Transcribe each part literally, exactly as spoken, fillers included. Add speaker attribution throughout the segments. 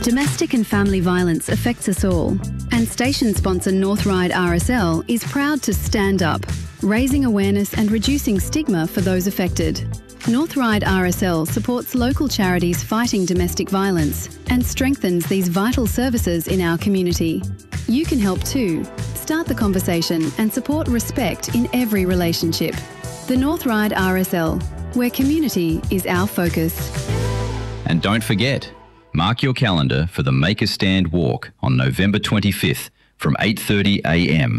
Speaker 1: Domestic and family violence affects us all, and station sponsor North Ryde R S L is proud to stand up, raising awareness and reducing stigma for those affected. North Ryde R S L supports local charities fighting domestic violence and strengthens these vital services in our community. You can help too. Start the conversation and support respect in every relationship. The North Ryde R S L, where community is our focus.
Speaker 2: And don't forget, mark your calendar for the Make a Stand walk on November twenty-fifth from eight thirty a m.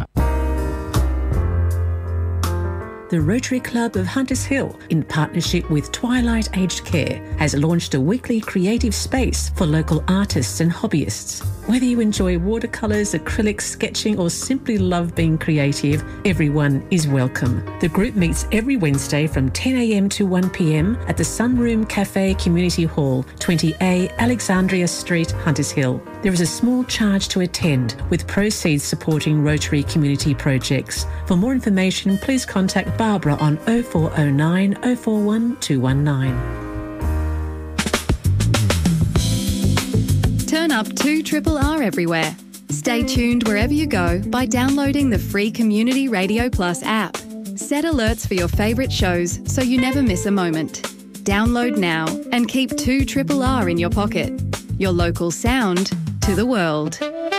Speaker 3: The Rotary Club of Hunters Hill, in partnership with Twilight Aged Care, has launched a weekly creative space for local artists and hobbyists. Whether you enjoy watercolours, acrylics, sketching or simply love being creative, everyone is welcome. The group meets every Wednesday from ten a m to one p m at the Sunroom Cafe Community Hall, twenty A Alexandria Street, Hunters Hill. There is a small charge to attend, with proceeds supporting Rotary community projects. For more information, please contact Barbara on oh four oh nine, oh four one, two one nine.
Speaker 1: Turn up two R R R everywhere. Stay tuned wherever you go by downloading the free Community Radio Plus app. Set alerts for your favourite shows so you never miss a moment. Download now and keep two R R R in your pocket. Your local sound to the world.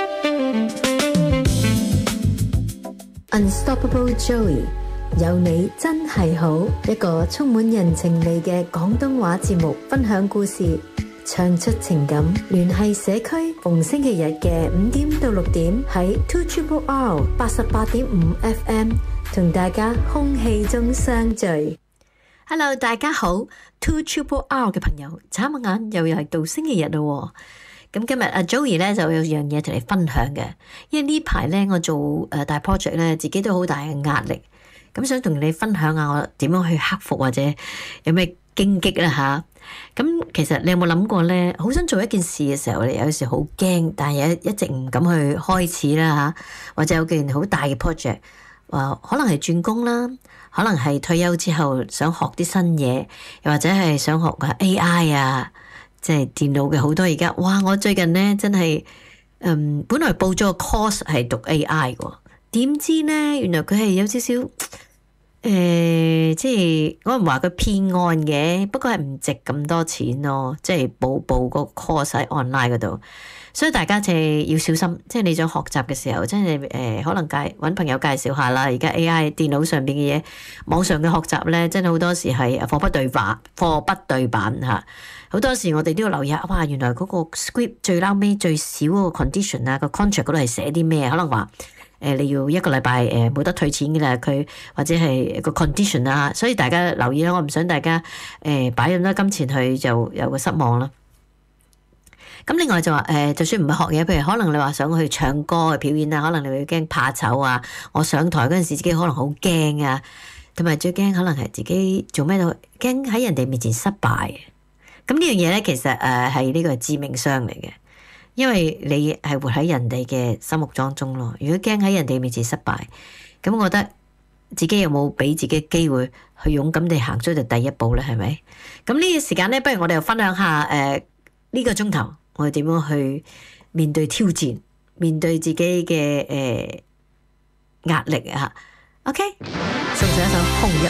Speaker 4: Unstoppable Joey， 有你真係好，一個充滿人情味嘅廣東話節目，分享故事，唱出情感，聯繫社區。逢星期日嘅五點到六點喺 two R R R 八十八點五 F M 同大家空氣中相聚。Hello， 大家好 ，two R R R 嘅朋友，眨下眼又係到星期日咯。咁今日阿 Joey 咧就有樣嘢同你分享嘅，因為呢排咧我做誒大 project 咧，自己都好大嘅壓力，咁想同你分享下我點樣去克服或者有咩荊棘啦吓。咁其實你有冇諗過咧？好想做一件事嘅時候，你有時好驚，但係一直唔敢去開始啦吓，或者有件好大嘅 project， 話可能係轉工啦，可能係退休之後想學啲新嘢，又或者係想學個 A I 啊。即係電腦嘅好多而家，哇！我最近咧真係，嗯，本來報咗個 course 係讀 A I 嘅，點知咧原來佢係有少少，誒、呃，即係我唔話佢騙案嘅，不過係唔值咁多錢咯，即係報報個 course 喺 online 嗰度，所以大家就係要小心，即係你想學習嘅時候，真係誒、呃、可能介揾朋友介紹下啦。而家 A I 電腦上邊嘅嘢，網上嘅學習咧，真係好多時係貨不對版，貨不對版嚇。好多時我哋都要留意下，哇！原來嗰個 script 最撈尾最少嗰個 condition 啊，個 contract 嗰度係寫啲咩？可能話誒、呃、你要一個禮拜誒冇得退錢嘅啦，佢或者係個 condition 啊，所以大家留意啦，我唔想大家誒擺咁多金錢去就有個失望啦。咁另外就話誒、呃，就算唔係學嘢，譬如可能你話想去唱歌去表演啊，可能你會驚怕醜啊，我上台嗰陣時自己可能好驚啊，同埋最驚可能係自己做咩都驚喺人哋面前失敗。咁呢樣嘢咧，其實誒係呢個係致命傷嚟嘅，因為你係活喺人哋嘅心目當中咯。如果驚喺人哋面前失敗，咁我覺得自己有冇俾自己機會去勇敢地行出就第一步咧？係咪？咁呢個時間咧，不如我哋又分享下誒呢、呃這個鐘頭我哋點樣去面對挑戰，面對自己嘅誒壓力啊！OK，送上一首《紅日》。